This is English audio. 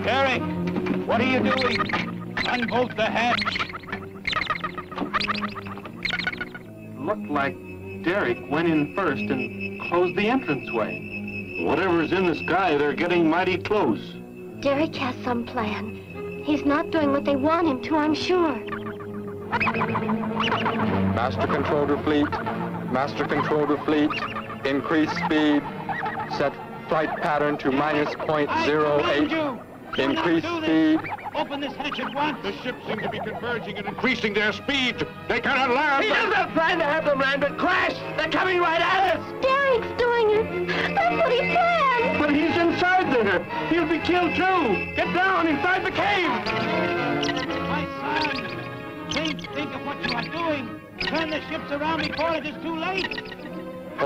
Derek, what are you doing? Unbolt the hatch. Looked like Derek went in first and closed the entranceway. Whatever's in the sky, they're getting mighty close. Derek has some plan. He's not doing what they want him to, I'm sure. Master control to fleet. Master control to fleet. Increase speed. Set flight pattern to minus .08. Increase speed. Open this hatch at once. The ships seem to be converging and increasing their speed. They cannot land. He doesn't plan to have them land, but crash! They're coming right at us! Derek's doing it! That's what he planned! But he's inside there! He'll be killed too! Get down inside the cave! My son, think of what you are doing. Turn the ships around before it is too late.